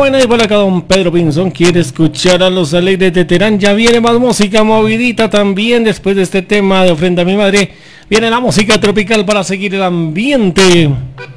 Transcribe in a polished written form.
buena y para acá don Pedro Pinzón quiere escuchar a los alegres de Terán. Ya viene más música movidita también después de este tema de Ofrenda a mi madre. Viene la música tropical para seguir el ambiente.